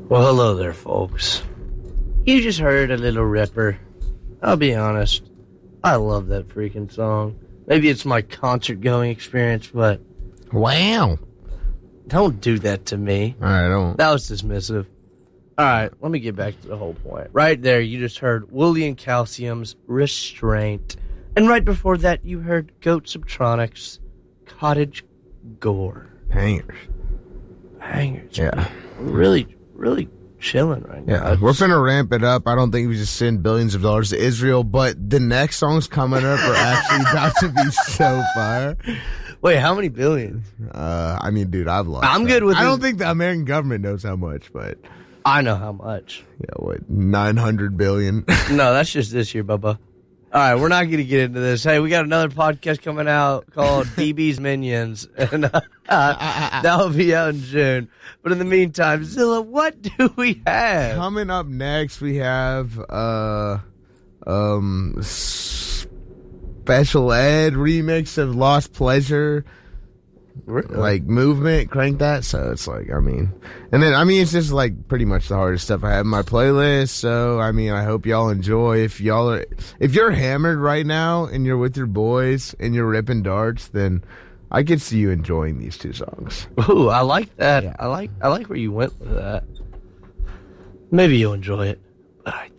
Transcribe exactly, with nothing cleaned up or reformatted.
Well, hello there, folks. You just heard a little ripper. I'll be honest, I love that freaking song. Maybe it's my concert-going experience, but... Wow. Don't do that to me. All right, I don't. That was dismissive. All right, let me get back to the whole point. Right there, you just heard Willie and Calcium's Restraint. And right before that, you heard Goat Subtronics' Cottage Gore. Hangers. Hangers. Yeah. Really, really chilling right now. Yeah, we're finna ramp it up. I don't think we just send billions of dollars to Israel, but the next songs coming up are actually about to be so fire. Wait, how many billions? Uh, I mean, dude, I've lost. I'm that. good with I this. don't think the American government knows how much, but I know how much. yeah, what, nine hundred billion? No, that's just this year, Bubba. All right, we're not going to get into this. Hey, we got another podcast coming out called D B's Minions, and uh, that'll be out in June. But in the meantime, Zilla, what do we have? Coming up next, we have uh, um, Special Ed remix of Lost Pleasure. Really? Like Movement, crank that. So it's like, I mean, and then I mean, it's just like pretty much the hardest stuff I have in my playlist. So I mean, I hope y'all enjoy. If y'all are, if you're hammered right now and you're with your boys and you're ripping darts, then I could see you enjoying these two songs. Ooh, I like that. Yeah. I like I like where you went with that. Maybe you'll enjoy it, but I